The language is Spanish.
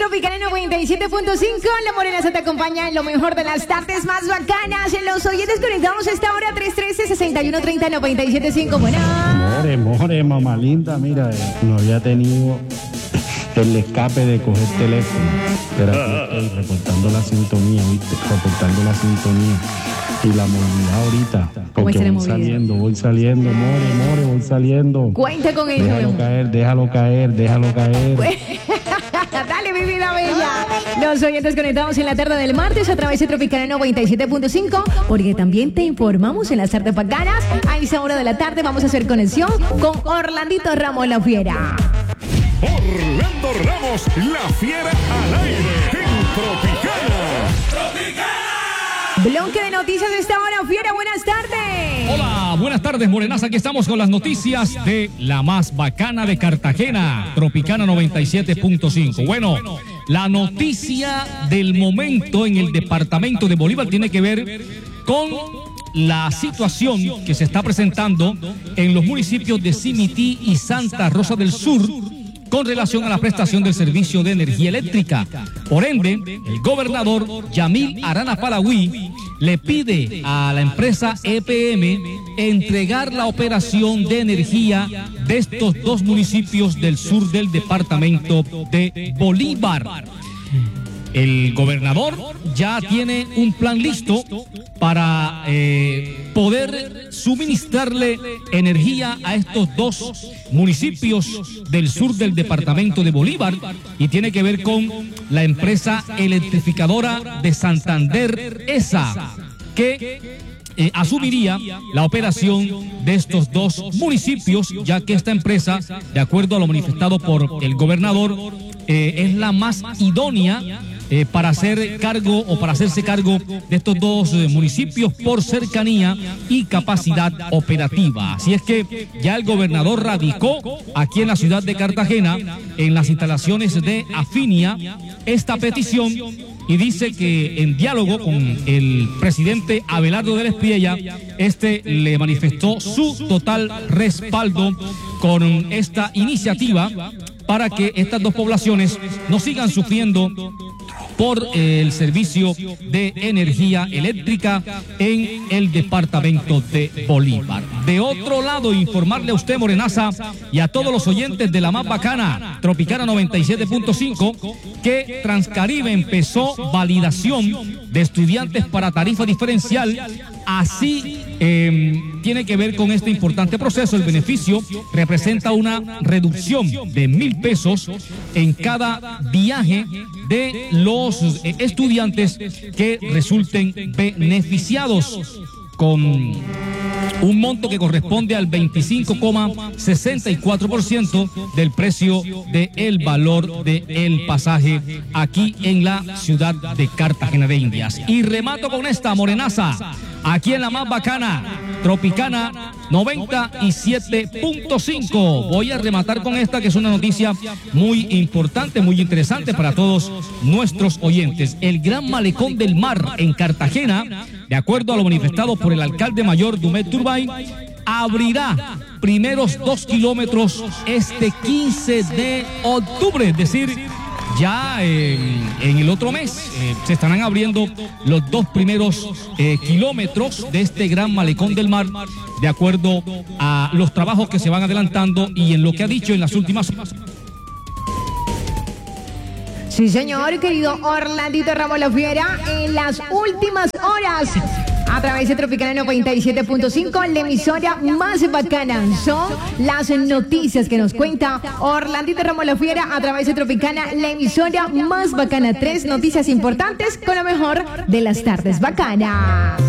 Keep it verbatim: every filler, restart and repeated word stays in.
Tropicana noventa y siete punto cinco, La Morenaza te acompaña en lo mejor de las tardes más bacanas. En los oyentes conectamos a esta hora tres uno tres, seis uno tres cero, nueve siete cinco. Buenas. More, more, mamá linda, mira, eh, no había tenido el escape de coger teléfono. Pero aquí estoy reportando la sintonía, ¿viste? Reportando la sintonía. Y la movilidad ahorita. Porque voy movilidad? saliendo, voy saliendo, more, more, voy saliendo. Cuenta con ello. Déjalo caer, déjalo caer, déjalo caer. Dale, mi vida bella. Los oyentes conectados en la tarde del martes a través de Tropicana noventa y siete punto cinco, porque también te informamos en las tardes bacanas. A esa hora de la tarde vamos a hacer conexión con Orlandito Ramos La Fiera. Orlando Ramos La Fiera al aire en Tropicana. ¡Tropicana! Bloque de noticias de esta hora, Fiera, buenas tardes. Hola, buenas tardes, Morenaza. Aquí estamos con las noticias de la más bacana de Cartagena, Tropicana noventa y siete punto cinco. Bueno, la noticia del momento en el departamento de Bolívar tiene que ver con la situación que se está presentando en los municipios de Simití y Santa Rosa del Sur con relación a la prestación del servicio de energía eléctrica. Por ende, el gobernador Yamil Arana Palagüí le pide a la empresa E P M entregar la operación de energía de estos dos municipios del sur del departamento de Bolívar. El gobernador ya tiene un plan listo para eh, poder suministrarle energía a estos dos municipios del sur del departamento de Bolívar, y tiene que ver con la empresa electrificadora de Santander, E S A, que Eh, asumiría la operación de estos dos municipios, ya que esta empresa, de acuerdo a lo manifestado por el gobernador, eh, es la más idónea eh, para hacer cargo o para hacerse cargo de estos dos eh, municipios por cercanía y capacidad operativa. Así es que ya el gobernador radicó aquí en la ciudad de Cartagena, en las instalaciones de Afinia, esta petición, y dice que en diálogo con el presidente Abelardo de la Espriella, este le manifestó su total respaldo con esta iniciativa para que estas dos poblaciones no sigan sufriendo por el servicio de energía eléctrica en el departamento de Bolívar. De otro lado, informarle a usted, Morenaza, y a todos los oyentes de la más bacana, Tropicana noventa y siete punto cinco, que Transcaribe empezó validación de estudiantes para tarifa diferencial. Así eh, tiene que ver con este importante proceso. El beneficio representa una reducción de mil pesos en cada viaje de los estudiantes que resulten beneficiados, con un monto que corresponde al veinticinco coma sesenta y cuatro por ciento del precio del valor del pasaje aquí en la ciudad de Cartagena de Indias. Y remato con esta, Morenaza, aquí en la más bacana, Tropicana noventa y siete punto cinco. Voy a rematar con esta, que es una noticia muy importante, muy interesante para todos nuestros oyentes. El Gran Malecón del Mar en Cartagena, de acuerdo a lo manifestado por el alcalde mayor Dumet Turbay, abrirá primeros dos kilómetros este quince de octubre, es decir, ya eh, en el otro mes eh, se estarán abriendo los dos primeros eh, kilómetros de este Gran Malecón del Mar, de acuerdo a los trabajos que se van adelantando y en lo que ha dicho en las últimas horas. Sí, señor, querido Orlandito Ramos La Fiera, en las últimas horas, a través de Tropicana noventa y siete punto cinco, la emisora más bacana. Son las noticias que nos cuenta Orlandito Ramos La Fiera a través de Tropicana, la emisora más bacana. Tres noticias importantes con lo mejor de las tardes bacanas.